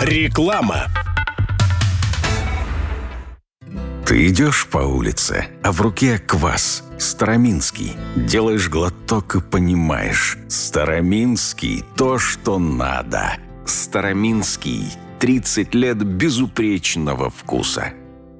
Реклама. Ты идешь по улице, а в руке квас Староминский. Делаешь глоток и понимаешь: Староминский – то, что надо. Староминский – 30 лет безупречного вкуса.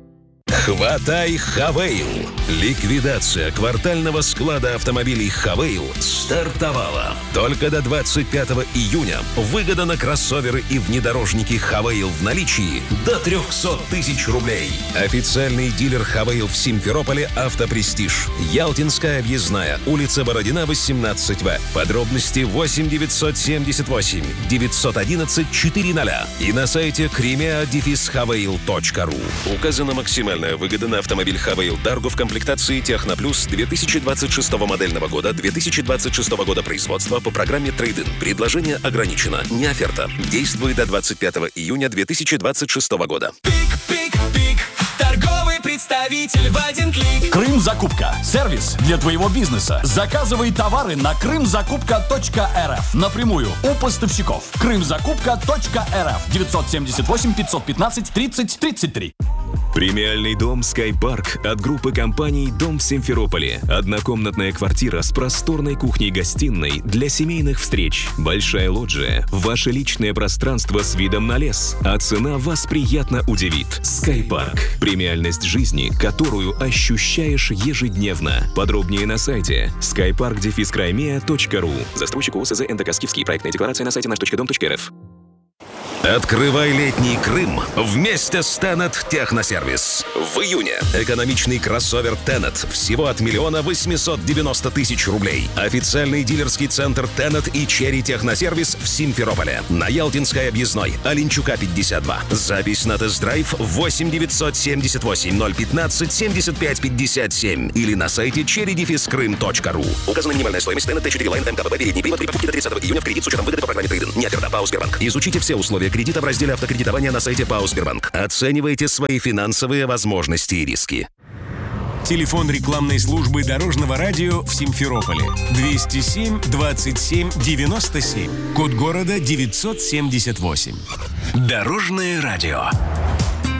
Хватай Хавейл. Ликвидация квартального склада автомобилей Хавейл стартовала. Только до 25 июня выгода на кроссоверы и внедорожники Хавейл в наличии до 300 тысяч рублей. Официальный дилер Хавейл в Симферополе «Автопрестиж». Ялтинская объездная, улица Бородина, 18В. Подробности 8 978 911 400 и на сайте crimea-haveil.ru. Указана максимальная выгода на автомобиль Хавейл Дарго в комплектации Техно Плюс 2026 модельного года, 2026 года производства по программе Трейд-ин. Предложение ограничено. Не оферта. Действует до 25 июня 2026 года. Пик-пик-пик. Торговый представитель в один клик. Крым-закупка. Сервис для твоего бизнеса. Заказывай товары на крымзакупка.рф. Напрямую у поставщиков. Крымзакупка.рф. 978 515 30 33. Премиальный дом «Скайпарк» от группы компаний «Дом в Симферополе». Однокомнатная квартира с просторной кухней-гостиной для семейных встреч. Большая лоджия. Ваше личное пространство с видом на лес. А цена вас приятно удивит. «Скайпарк». Премиальность жизни, которую ощущаешь ежедневно. Подробнее на сайте skypark-crimea.ru. Застройщик ООО СЗ НДК «Скифский». Проектная декларация на сайте наш.дом.рф. Открывай летний Крым вместе с Тенет Техносервис. В июне экономичный кроссовер Тенет всего от 1 890 000 рублей. Официальный дилерский центр Тенет и Черри Техносервис в Симферополе. На Ялтинской объездной, Оленчука, 52. Запись на тест-драйв 8 978 015 75 57 или на сайте cherry-крым.ru. Указана минимальная стоимость Тенет Т4 Line МКБ. Передний привод при покупке до 30 июня в кредит с учетом выгоды по программе Трейд-ин. Не оферта. ПАО «Сбербанк». Изучите все условия кредита в разделе автокредитования на сайте ПАО «Сбербанк». Оценивайте свои финансовые возможности и риски. Телефон рекламной службы Дорожного радио в Симферополе 207 27 97. Код города 978. Дорожное радио.